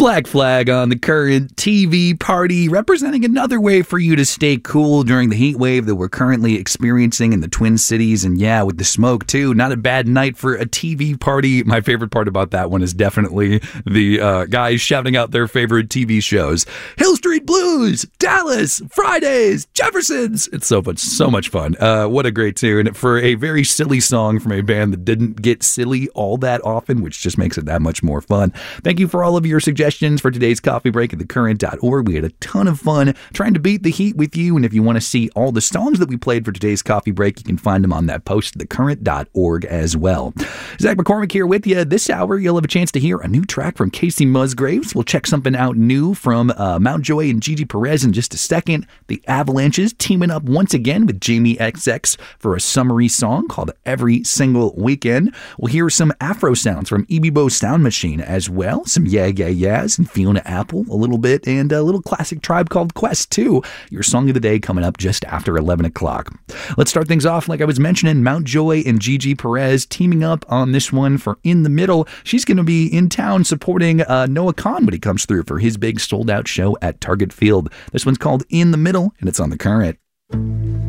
Black Flag on the Current TV party, representing another way for you to stay cool during the heat wave that we're currently experiencing in the Twin Cities. And yeah, with the smoke too, not a bad night for a TV party. My favorite part about that one is definitely the guys shouting out their favorite TV shows. Hill Street Blues, Dallas, Fridays, Jeffersons. It's so much fun. What a great tune for a very silly song from a band that didn't get silly all that often, which just makes it that much more fun. Thank you for all of your suggestions for today's coffee break at thecurrent.org. We had a ton of fun trying to beat the heat with you, and if you want to see all the songs that we played for today's coffee break, you can find them on that post at thecurrent.org as well. Zach McCormick here with you. This hour, you'll have a chance to hear a new track from Casey Musgraves. We'll check something out new from Mountjoy and Gigi Perez in just a second. The Avalanches teaming up once again with Jamie XX for a summery song called Every Single Weekend. We'll hear some Afro sounds from Ibibo Sound Machine as well. Some Yeah Yeah Yeahs and Fiona Apple a little bit, and a little classic Tribe Called Quest too. Your song of the day coming up just after 11 o'clock. Let's start things off like I was mentioning. Mountjoy and Gigi Perez teaming up on this one for In the Middle. She's going to be in town supporting Noah Kahan when he comes through for his big sold-out show at Target Field. This one's called In the Middle, and it's on The Current.